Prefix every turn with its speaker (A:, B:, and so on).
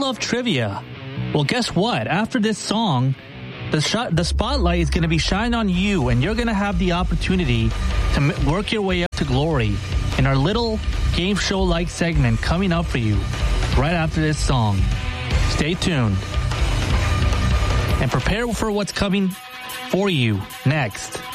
A: love trivia? Well, guess what? After this song, the spotlight is going to be shined on you, and you're going to have the opportunity to work your way up to glory in our little game show-like segment coming up for you right after this song. Stay tuned and prepare for what's coming for you next.